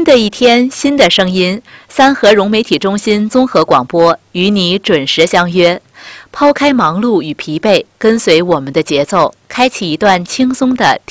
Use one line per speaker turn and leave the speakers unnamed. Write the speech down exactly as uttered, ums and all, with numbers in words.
的一天，新的声音，三河融媒体中心综合广播与你准时相约。抛开忙碌与疲惫，跟随我们的节奏，开启一段轻松的